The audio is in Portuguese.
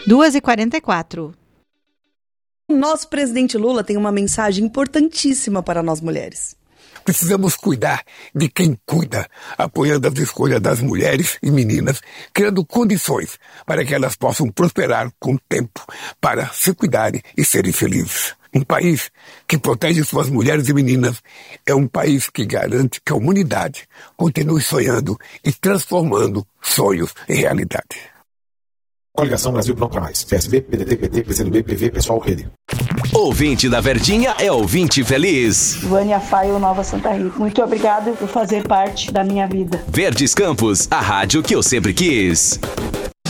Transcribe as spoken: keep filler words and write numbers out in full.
duas e quarenta e quatro. Nosso presidente Lula tem uma mensagem importantíssima para nós mulheres. Precisamos cuidar de quem cuida, apoiando as escolhas das mulheres e meninas, criando condições para que elas possam prosperar com o tempo, para se cuidarem e serem felizes. Um país que protege suas mulheres e meninas é um país que garante que a humanidade continue sonhando e transformando sonhos em realidade. Coligação Brasil Pronto para Mais. P S B, P D T, P T, P C do B, P V, Pessoal, Rede. Ouvinte da Verdinha é ouvinte feliz. Vânia Faio, Nova Santa Rita. Muito obrigado por fazer parte da minha vida. Verdes Campos, a rádio que eu sempre quis.